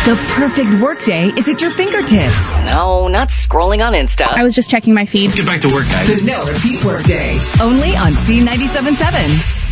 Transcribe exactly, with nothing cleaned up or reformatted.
The perfect workday is at your fingertips. No, not scrolling on Insta. I was just checking my feed. Let's get back to work, guys. The No Repeat Workday. Only on C ninety-seven point seven.